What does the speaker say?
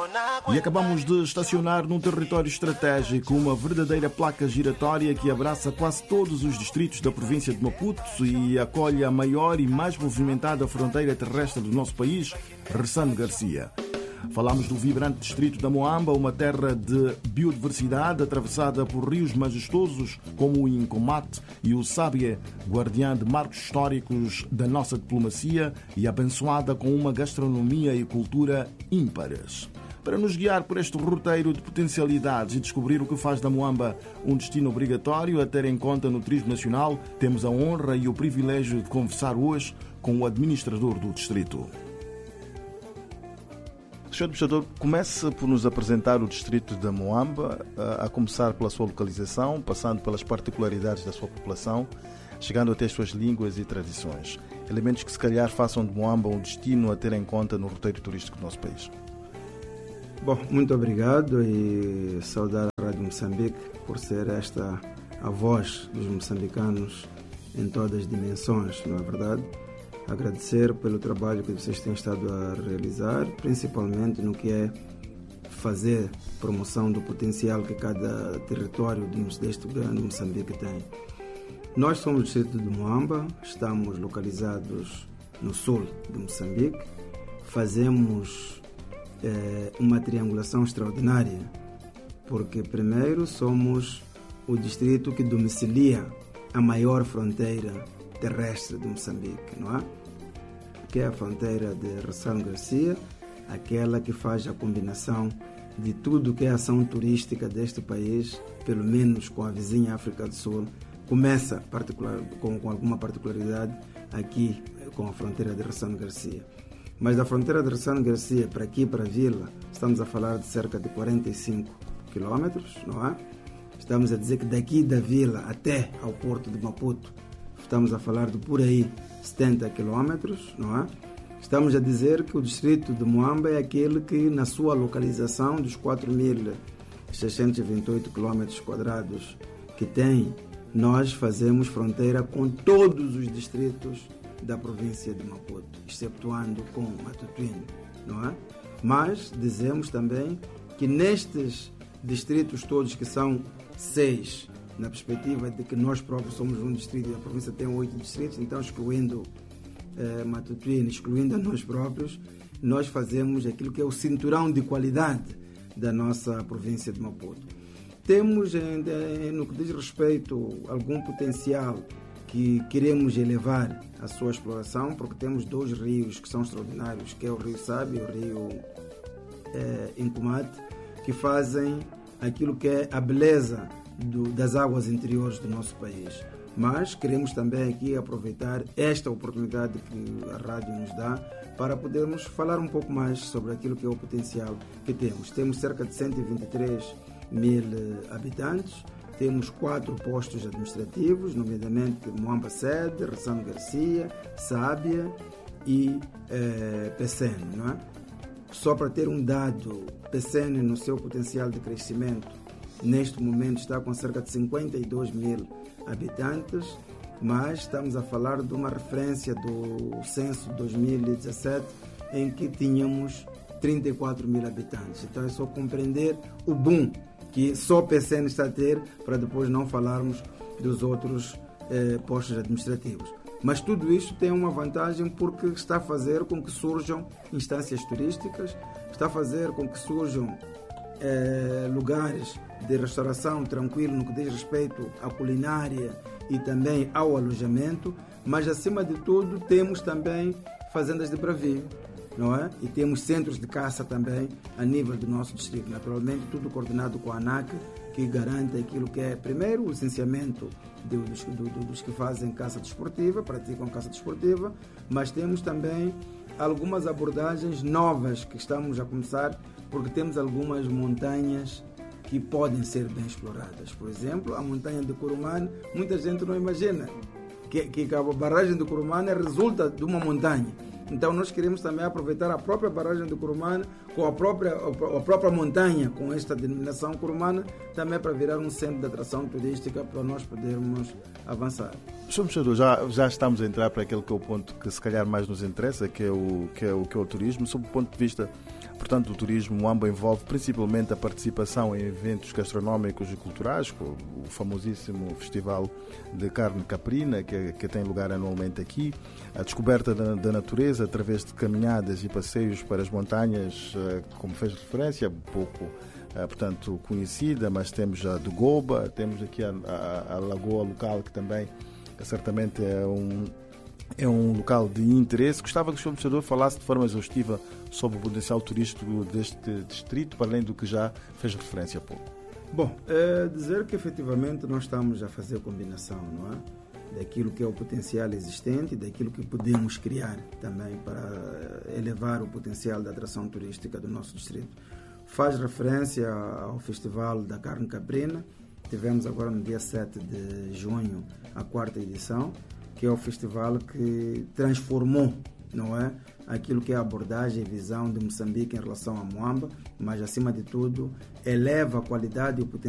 E acabamos de estacionar num território estratégico, uma verdadeira placa giratória que abraça quase todos os distritos da província de Maputo e acolhe a maior e mais movimentada fronteira terrestre do nosso país, Ressano Garcia. Falamos do vibrante distrito da Moamba, uma terra de biodiversidade atravessada por rios majestosos como o Incomate e o Sábia, guardiã de marcos históricos da nossa diplomacia e abençoada com uma gastronomia e cultura ímpares. Para nos guiar por este roteiro de potencialidades e descobrir o que faz da Moamba um destino obrigatório a ter em conta no turismo nacional, temos a honra e o privilégio de conversar hoje com o administrador do distrito. Sr. Administrador, comece por nos apresentar o distrito da Moamba, a começar pela sua localização, passando pelas particularidades da sua população, chegando até as suas línguas e tradições. Elementos que se calhar façam de Moamba um destino a ter em conta no roteiro turístico do nosso país. Bom, muito obrigado e saudar a Rádio Moçambique por ser esta a voz dos moçambicanos em todas as dimensões, não é verdade? Agradecer pelo trabalho que vocês têm estado a realizar, principalmente no que é fazer promoção do potencial que cada território deste grande Moçambique tem. Nós somos o distrito de Moamba, estamos localizados no sul de Moçambique, fazemos uma triangulação extraordinária, porque primeiro somos o distrito que domicilia a maior fronteira terrestre de Moçambique, não é? Que é a fronteira de Ressano Garcia, aquela que faz a combinação de tudo que é ação turística deste país, pelo menos com a vizinha África do Sul, começa com alguma particularidade aqui com a fronteira de Ressano Garcia. Mas da fronteira de Ressano Garcia para aqui, para a vila, estamos a falar de cerca de 45 quilómetros, não é? Estamos a dizer que daqui da vila até ao porto de Maputo, estamos a falar de por aí 70 quilómetros, não é? Estamos a dizer que o distrito de Moamba é aquele que, na sua localização dos 4.628 quilómetros quadrados que tem, nós fazemos fronteira com todos os distritos da província de Maputo, exceptuando com Matutuíne, não é? Mas dizemos também que nestes distritos todos, que são 6, na perspectiva de que nós próprios somos um distrito e a província tem 8 distritos, então excluindo Matutuíne, excluindo a nós próprios, nós fazemos aquilo que é o cinturão de qualidade da nossa província de Maputo. Temos, no que diz respeito a algum potencial que queremos elevar a sua exploração, porque temos 2 rios que são extraordinários, que é o Rio Sábio e o Rio Incomate, que fazem aquilo que é a beleza das águas interiores do nosso país. Mas queremos também aqui aproveitar esta oportunidade que a rádio nos dá para podermos falar um pouco mais sobre aquilo que é o potencial que temos. Temos cerca de 123 mil habitantes, temos 4 postos administrativos, nomeadamente Moamba Sede, Ressano Garcia, Sábia e Pecene, não é? Só para ter um dado, Pecene no seu potencial de crescimento neste momento está com cerca de 52 mil habitantes, mas estamos a falar de uma referência do censo de 2017 em que tínhamos 34 mil habitantes. Então é só compreender o boom que só Pecene está a ter, para depois não falarmos dos outros postos administrativos. Mas tudo isso tem uma vantagem porque está a fazer com que surjam instâncias turísticas, está a fazer com que surjam lugares de restauração tranquilo no que diz respeito à culinária e também ao alojamento, mas acima de tudo temos também fazendas de bravio, não é? E temos centros de caça também a nível do nosso distrito, naturalmente tudo coordenado com a ANAC, que garante aquilo que é, primeiro, o licenciamento dos que fazem caça desportiva, praticam caça desportiva, mas temos também algumas abordagens novas que estamos a começar, porque temos algumas montanhas que podem ser bem exploradas. Por exemplo, a montanha de Curumane, muita gente não imagina que a barragem de Curumane resulta de uma montanha. Então nós queremos também aproveitar a própria barragem de Curumane com a própria montanha, com esta denominação Curumane, também para virar um centro de atração turística para nós podermos avançar. Sr. Mexador, já estamos a entrar para aquele que é o ponto que se calhar mais nos interessa, que é o turismo. Sob o ponto de vista, portanto, do turismo, o AMBA envolve principalmente a participação em eventos gastronómicos e culturais, o famosíssimo Festival de Carne Caprina, que tem lugar anualmente aqui, a descoberta da natureza através de caminhadas e passeios para as montanhas, como fez referência, pouco portanto conhecida, mas temos a do Goba, temos aqui a Lagoa Local, que também certamente é um local de interesse. Gostava que o Sr. Mexador falasse de forma exaustiva sobre o potencial turístico deste distrito, para além do que já fez referência há pouco. Bom, dizer que efetivamente nós estamos a fazer a combinação, não é? Daquilo que é o potencial existente e daquilo que podemos criar também para elevar o potencial da atração turística do nosso distrito. Faz referência ao Festival da Carne Caprina. Tivemos agora no dia 7 de junho a 4ª edição, que é o festival que transformou, não é, aquilo que é a abordagem e visão de Moçambique em relação a Moamba, mas acima de tudo eleva a qualidade e o potencial